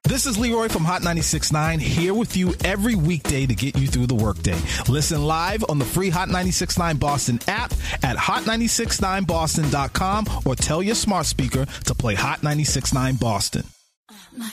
This is Leroy from Hot 96.9, here with you every weekday to get you through the workday. Listen live on the free Hot 96.9 Boston app at hot969boston.com or tell your smart speaker to play Hot 96.9 Boston.